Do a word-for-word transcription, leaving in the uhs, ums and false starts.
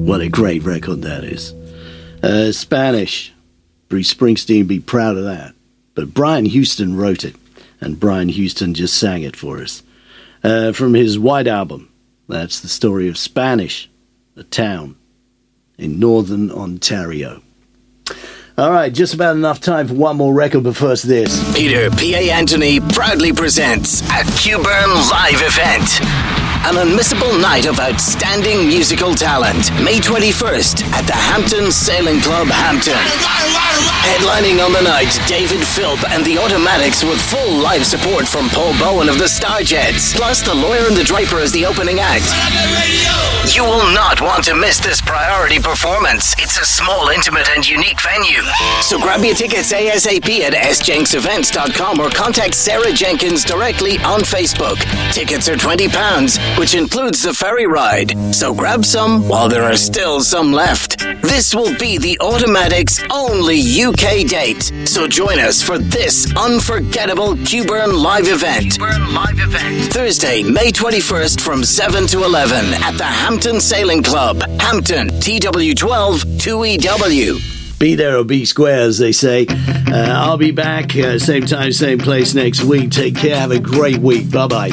What a great record that is. Uh, Spanish. Bruce Springsteen be proud of that. But Brian Houston wrote it, and Brian Houston just sang it for us. Uh, from his White Album, that's the story of Spanish, a town in northern Ontario. All right, just about enough time for one more record, but first this. Peter P A. Anthony proudly presents a Q-Burn live event. An unmissable night of outstanding musical talent. May twenty-first at the Hampton Sailing Club, Hampton. Headlining on the night, David Philp and the Automatics with full live support from Paul Bowen of the Starjets. Plus the Lawyer and the Draper as the opening act. You will not want to miss this priority performance. It's a small, intimate and unique venue. So grab your tickets ASAP at s jenks events dot com or contact Sarah Jenkins directly on Facebook. Tickets are twenty pounds, which includes the ferry ride. So grab some while there are still some left. This will be the Automatics' only U K date. So join us for this unforgettable Q-Burn live event. Q-Burn live event. Thursday, May twenty-first from seven to eleven at the Hampton Sailing Club, Hampton, T W twelve two E W. Be there or be square, as they say. Uh, I'll be back, uh, same time, same place next week. Take care. Have a great week. Bye-bye.